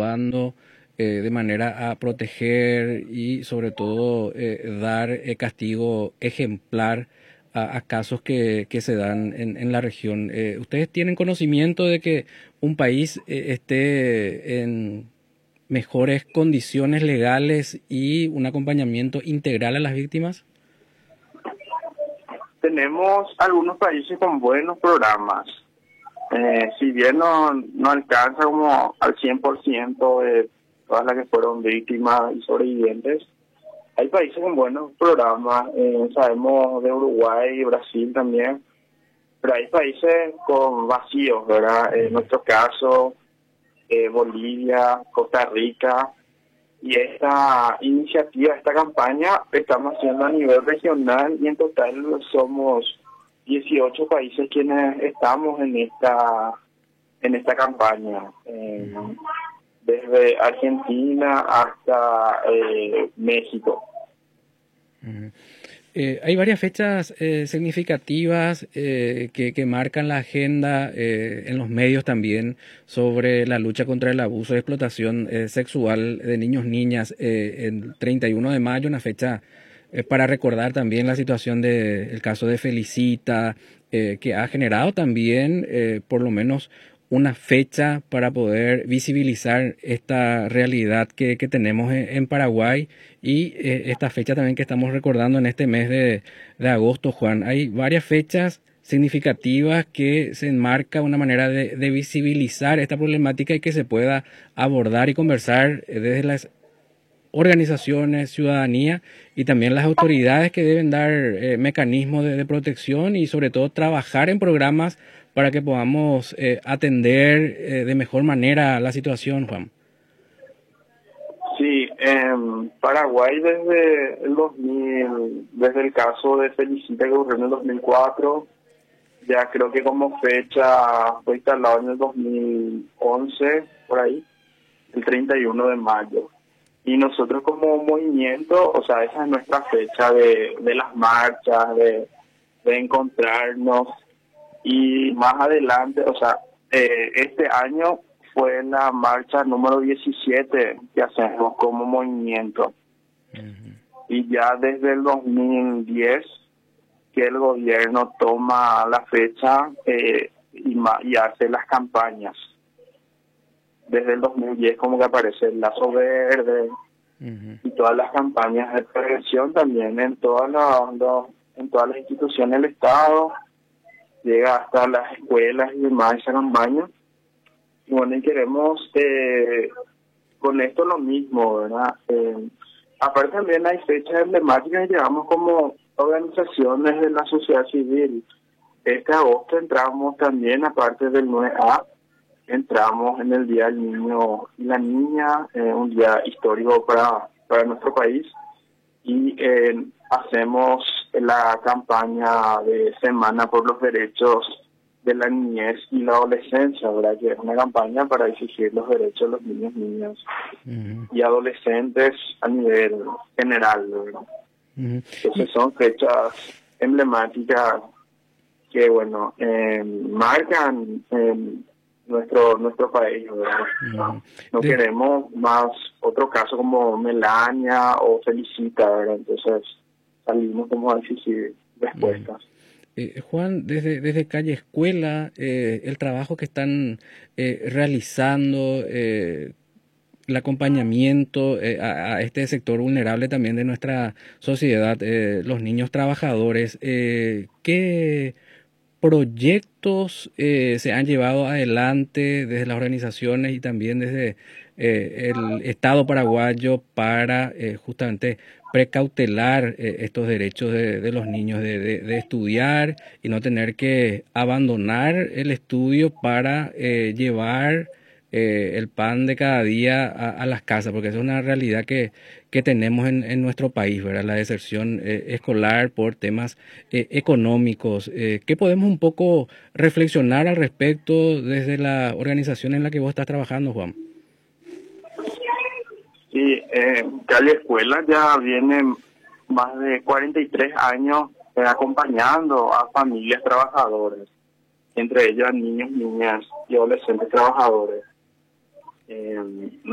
actuando de manera a proteger y sobre todo dar castigo ejemplar a casos que se dan en la región. ¿Ustedes tienen conocimiento de que un país esté en mejores condiciones legales y un acompañamiento integral a las víctimas? Tenemos algunos países con buenos programas. Si bien no alcanza como al 100% de todas las que fueron víctimas y sobrevivientes, hay países con buenos programas. Sabemos de Uruguay y Brasil también, pero hay países con vacíos, ¿verdad? En nuestro caso, Bolivia, Costa Rica. Y esta iniciativa, esta campaña, estamos haciendo a nivel regional y en total somos 18 países quienes estamos en esta campaña, desde Argentina hasta México. Hay varias fechas significativas que marcan la agenda en los medios también sobre la lucha contra el abuso y explotación sexual de niños, niñas. El 31 de mayo, una fecha para recordar también la situación del caso de Felicita, que ha generado también por lo menos una fecha para poder visibilizar esta realidad que tenemos en Paraguay y esta fecha también que estamos recordando en este mes de agosto, Juan. Hay varias fechas significativas que se enmarca una manera de visibilizar esta problemática y que se pueda abordar y conversar desde las organizaciones, ciudadanía y también las autoridades que deben dar mecanismos de protección y sobre todo trabajar en programas para que podamos atender de mejor manera la situación, Juan. Sí, en Paraguay desde el caso de Felicita que ocurrió en el 2004, ya creo que como fecha fue instalado en el 2011, por ahí, el 31 de mayo. Y nosotros como movimiento, o sea, esa es nuestra fecha de las marchas, de encontrarnos. Y más adelante, o sea, este año fue la marcha número 17 que hacemos como movimiento. Y ya desde el 2010 que el gobierno toma la fecha y hace las campañas. Desde el 2010 como que aparece el lazo verde y todas las campañas de prevención también en todas las instituciones del Estado, llega hasta las escuelas y demás esa campaña. Y bueno, y queremos con esto lo mismo, ¿verdad? Aparte también hay fechas emblemáticas que llevamos como organizaciones de la sociedad civil. Este agosto entramos también, aparte del 9A, entramos en el Día del Niño y la Niña, un día histórico para nuestro país, y hacemos la campaña de Semana por los Derechos de la Niñez y la Adolescencia, ¿verdad? Que es una campaña para exigir los derechos de los niños, niñas y adolescentes a nivel general, ¿verdad? Entonces son fechas emblemáticas que, bueno, marcan nuestro país, ¿verdad? No queremos más otro caso como Melania o Felicita, ¿verdad? Entonces salimos como a exigir respuestas. Juan, desde Calle Escuela, el trabajo que están realizando, el acompañamiento a este sector vulnerable también de nuestra sociedad, los niños trabajadores, ¿qué proyectos se han llevado adelante desde las organizaciones y también desde el Estado paraguayo para justamente precautelar estos derechos de los niños de estudiar y no tener que abandonar el estudio para llevar el pan de cada día a las casas, porque esa es una realidad que tenemos en nuestro país, ¿verdad? La deserción escolar por temas económicos. ¿Qué podemos un poco reflexionar al respecto desde la organización en la que vos estás trabajando, Juan? Sí, Calle Escuela ya viene más de 43 años acompañando a familias trabajadoras, entre ellas niños, niñas y adolescentes trabajadores.